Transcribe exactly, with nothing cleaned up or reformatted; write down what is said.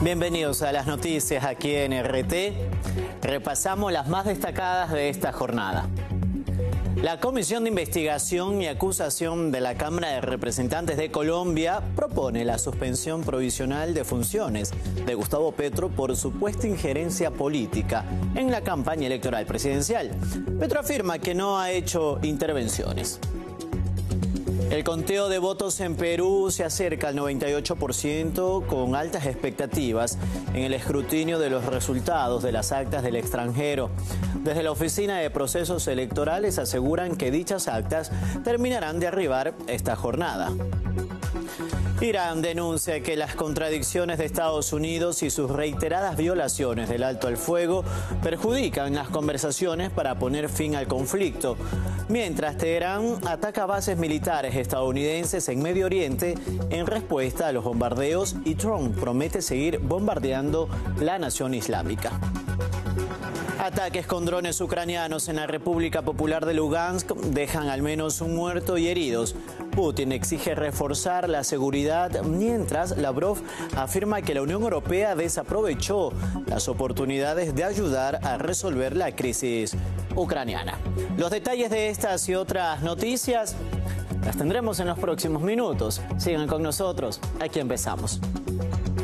Bienvenidos a las noticias aquí en R T. Repasamos las más destacadas de esta jornada. La Comisión de Investigación y Acusación de la Cámara de Representantes de Colombia propone la suspensión provisional de funciones de Gustavo Petro por supuesta injerencia política en la campaña electoral presidencial. Petro afirma que no ha hecho intervenciones. El conteo de votos en Perú se acerca al noventa y ocho por ciento con altas expectativas en el escrutinio de los resultados de las actas del extranjero. Desde la Oficina de Procesos Electorales aseguran que dichas actas terminarán de arribar esta jornada. Irán denuncia que las contradicciones de Estados Unidos y sus reiteradas violaciones del alto al fuego perjudican las conversaciones para poner fin al conflicto, mientras Teherán ataca bases militares estadounidenses en Medio Oriente en respuesta a los bombardeos y Trump promete seguir bombardeando la nación islámica. Ataques con drones ucranianos en la República Popular de Lugansk dejan al menos un muerto y heridos. Putin exige reforzar la seguridad, mientras Lavrov afirma que la Unión Europea desaprovechó las oportunidades de ayudar a resolver la crisis ucraniana. Los detalles de estas y otras noticias las tendremos en los próximos minutos. Sigan con nosotros, aquí empezamos.